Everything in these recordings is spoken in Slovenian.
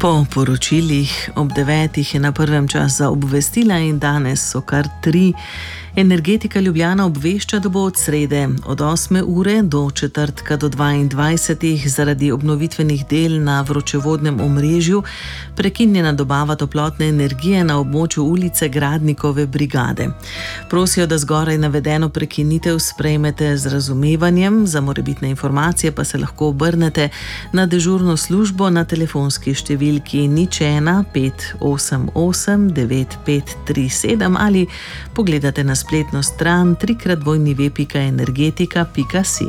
Po poročilih ob 9 je na prvem čas za obvestila in danes so kar 3. Energetika Ljubljana obvešča, da bo od srede od 8. ure do četrtka do 22. zaradi obnovitvenih del na vročevodnem omrežju prekinjena dobava toplotne energije na območju ulice Gradnikove brigade. Prosijo, da zgoraj navedeno prekinitev sprejmete z razumevanjem, za morebitne informacije pa se lahko obrnete na dežurno službo na telefonski številki 01 588 9537 ali pogledate na spletno stran www.energetika.si.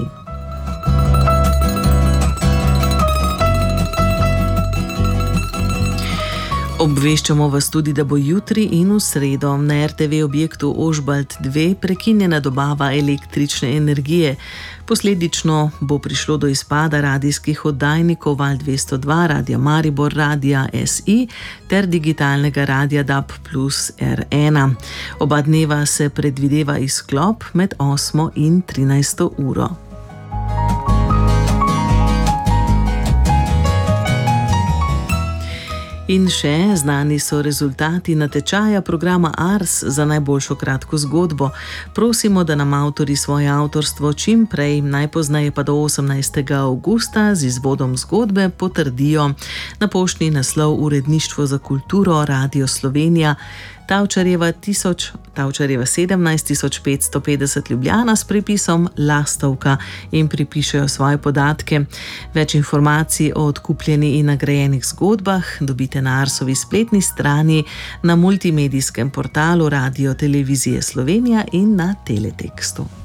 Obveščamo vas tudi, da bo jutri in v sredo na RTV objektu Ožbalt 2 prekinjena dobava električne energije. Posledično bo prišlo do izpada radijskih oddajnikov Val 202, Radia Maribor, Radia SI ter digitalnega radia DAB plus R1. Oba dneva se predvideva izklop med 8. in 13. uro. In še znani so rezultati natečaja programa ARS za najboljšo kratko zgodbo. Prosimo, da nam avtorji svoje avtorstvo čim prej, najpozneje pa do 18. avgusta z izvodom zgodbe potrdijo na poštni naslov Uredništvo za kulturo Radio Slovenija, Tavčarjeva 17550 Ljubljana s pripisom Lastovka in pripišejo svoje podatke. Več informacij o odkupljeni in nagrajenih zgodbah dobite na Arsovi spletni strani, na multimedijskem portalu Radio Televizije Slovenija in na teletekstu.